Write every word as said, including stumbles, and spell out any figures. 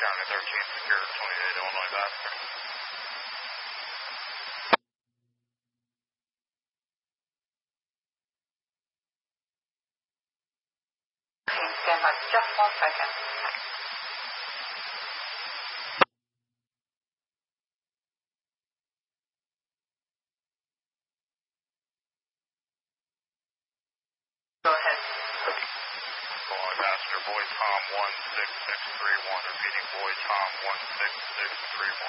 County thirteen, secure twenty-eight, Illinois Vascular. Stand by just one second. Go ahead. Illinois Vascular, boy Tom one six six three one, repeating boy Tom one six six three one.